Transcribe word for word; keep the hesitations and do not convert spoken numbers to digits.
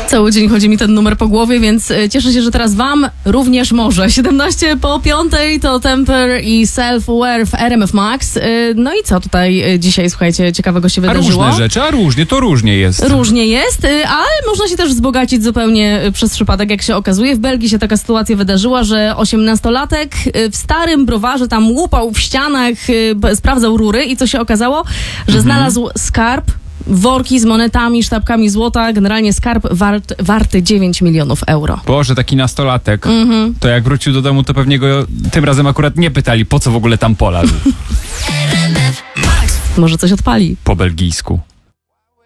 Cały dzień chodzi mi ten numer po głowie, więc cieszę się, że teraz wam również może. siedemnaście po piątej to Temper i Self-Aware w R M F Max. No i co tutaj dzisiaj, słuchajcie, ciekawego się wydarzyło? A różne rzeczy, a różnie, to różnie jest. Różnie jest, ale można się też wzbogacić zupełnie przez przypadek, jak się okazuje. W Belgii się taka sytuacja wydarzyła, że osiemnastolatek w starym browarze tam łupał w ścianach, sprawdzał rury i co się okazało? Że mhm. znalazł skarb, worki z monetami, sztabkami złota, generalnie skarb wart, warty dziewięć milionów euro. Boże, taki nastolatek. Mhm. To jak wrócił do domu, to pewnie go tym razem akurat nie pytali, po co w ogóle tam polazł. Może coś odpali. Po belgijsku.